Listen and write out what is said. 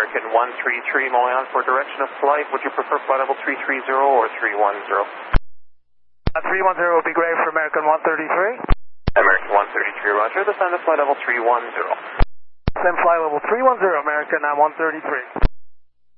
American 133 Moyan for direction of flight. Would you prefer flight level 330 or 310? 310 would be great for American 133. American 133, roger. Descend to flight level 310. Send flight level 310, American 133.